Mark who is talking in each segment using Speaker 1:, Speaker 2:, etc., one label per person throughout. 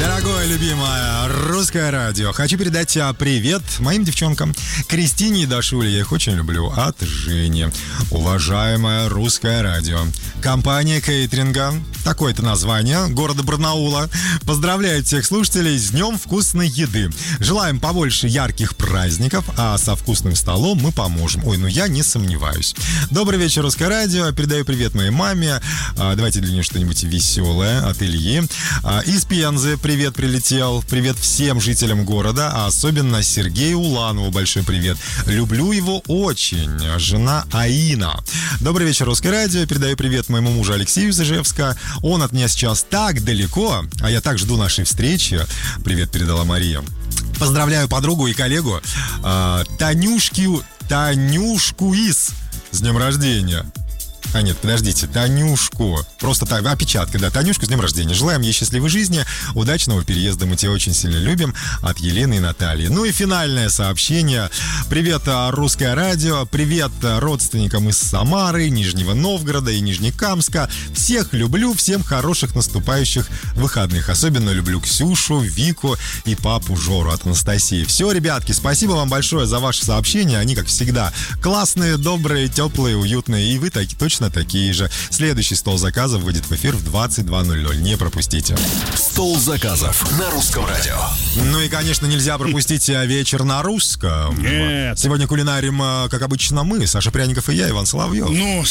Speaker 1: Дорогое, любимое русское радио. Хочу передать привет моим девчонкам. Кристине и Дашуле, я их очень люблю. От Жени. Уважаемое русское радио. Компания кейтеринга, такое-то название, города Барнаула, поздравляет всех слушателей с Днем вкусной еды. Желаем побольше ярких праздников, а со вкусным столом мы поможем. Ой, ну я не сомневаюсь. Добрый вечер, русское радио. Передаю привет моей маме. Давайте для нее что-нибудь веселое от Ильи. Из Пензы привет прилетел. Привет всем жителям города, а особенно Сергею Уланову большой привет. Люблю его очень. Жена Аина. Добрый вечер, русское радио. Передаю привет моему мужу Алексею из Ижевска. Он от меня сейчас так далеко, а я так жду нашей встречи. Привет передала Мария. Поздравляю подругу и коллегу Танюшку Из с днем рождения. А нет, подождите, Танюшку. Просто так, опечатка, да. Танюшку с днем рождения. Желаем ей счастливой жизни, удачного переезда. Мы тебя очень сильно любим. От Елены и Натальи. Ну и финальное сообщение. Привет, русское радио. Привет родственникам из Самары, Нижнего Новгорода и Нижнекамска. Всех люблю, всем хороших наступающих выходных. Особенно люблю Ксюшу, Вику и папу Жору от Анастасии. Все, ребятки, спасибо вам большое за ваши сообщения. Они, как всегда, классные, добрые, теплые, уютные. И вы точно такие же. Следующий стол заказов выйдет в эфир в 22:00. Не пропустите.
Speaker 2: Стол заказов на русском радио.
Speaker 1: Ну и, конечно, нельзя пропустить вечер на русском.
Speaker 3: Нет.
Speaker 1: Сегодня кулинарим, как обычно, мы, Саша Пряников и я, Иван Соловьев.
Speaker 3: Ну,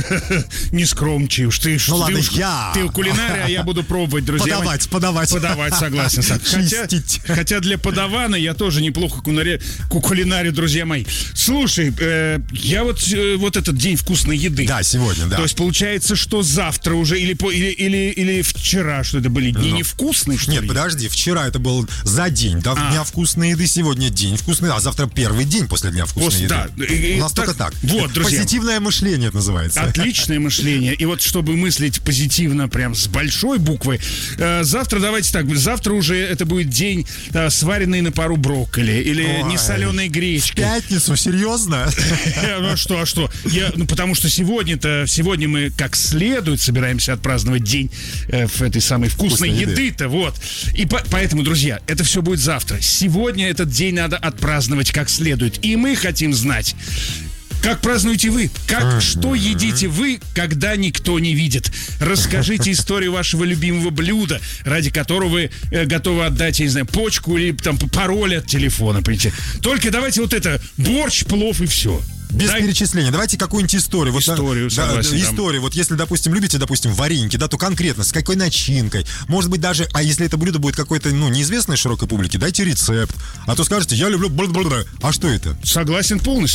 Speaker 3: не скромчи уж. Ты
Speaker 1: ладно,
Speaker 3: уж,
Speaker 1: я.
Speaker 3: Ты кулинарий, а я буду пробовать, друзья. Подавать, согласен. Хотя для подавана я тоже неплохо кулинарию, друзья мои. Слушай, я вот этот день вкусной еды.
Speaker 1: Да, сегодня, да.
Speaker 3: То есть получается, что завтра уже или вчера, что это были дни невкусные, что ли?
Speaker 1: Нет, подожди, вчера это был за день до Дня вкусной еды, сегодня день вкусной еды, а завтра первый день после Дня вкусной еды.
Speaker 3: Да.
Speaker 1: У нас только так.
Speaker 3: Вот, друзья.
Speaker 1: Позитивное мышление это называется.
Speaker 3: Отличное мышление. И вот чтобы мыслить позитивно, прям с большой буквы, завтра, давайте так, завтра уже это будет день сваренный на пару брокколи или несоленой гречки.
Speaker 1: В пятницу, серьезно?
Speaker 3: Ну а что? Потому что сегодня мы как следует собираемся отпраздновать день в этой самой вкусной еды-то, вот. И поэтому, друзья, это все будет завтра. Сегодня этот день надо отпраздновать как следует. И мы хотим знать, как празднуете вы? Что едите вы, когда никто не видит? Расскажите историю вашего любимого блюда, ради которого вы готовы отдать, я не знаю, почку или там пароль от телефона, понимаете? Только давайте вот это, борщ, плов и все.
Speaker 1: Без перечисления. Давайте какую-нибудь историю.
Speaker 3: Историю, согласен.
Speaker 1: Историю. Вот если, допустим, любите, вареники, да, то конкретно с какой начинкой. Может быть, даже, а если это блюдо будет какой-то, неизвестной широкой публике, дайте рецепт. А то скажете, я люблю... А что это?
Speaker 3: Согласен полностью.